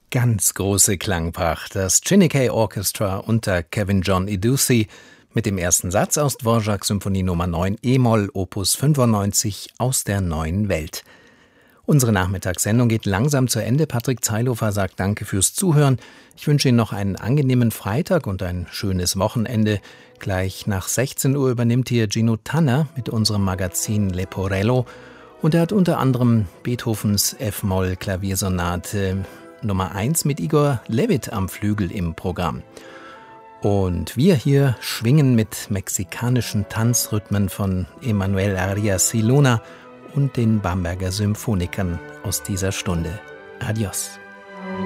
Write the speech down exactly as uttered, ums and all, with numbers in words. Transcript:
Ganz große Klangpracht, das Chineke Orchestra unter Kevin John Edussi mit dem ersten Satz aus Dvorak-Symphonie Nummer neun e-Moll, Opus fünfundneunzig aus der neuen Welt. Unsere Nachmittagssendung geht langsam zu Ende. Patrick Zeilhofer sagt Danke fürs Zuhören. Ich wünsche Ihnen noch einen angenehmen Freitag und ein schönes Wochenende. Gleich nach sechzehn Uhr übernimmt hier Gino Tanner mit unserem Magazin Leporello. Und er hat unter anderem Beethovens F-Moll Klaviersonate Nummer eins mit Igor Levit am Flügel im Programm. Und wir hier schwingen mit mexikanischen Tanzrhythmen von Emanuel Arias Siluna und den Bamberger Symphonikern aus dieser Stunde. Adios.